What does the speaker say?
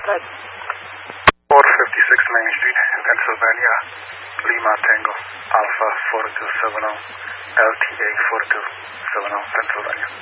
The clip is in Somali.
Right. 456 Main Street, Pennsylvania, Lima Tango, Alpha 4270, LTA 4270, Pennsylvania.